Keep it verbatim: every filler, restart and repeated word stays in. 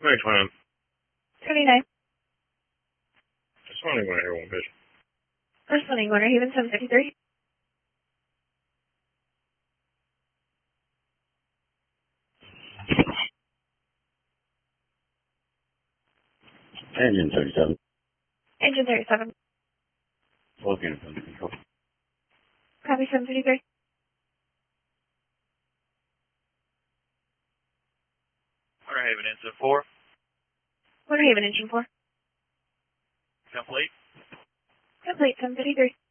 Very fine. twenty-nine. Responding when I hear one pitch. Responding Winter Haven seven fifty-three. Engine thirty-seven. Engine thirty-seven. Looking at under control. Copy seven fifty-three. Winter Haven engine four. Winter Haven engine four. Complete. Complete seven fifty-three.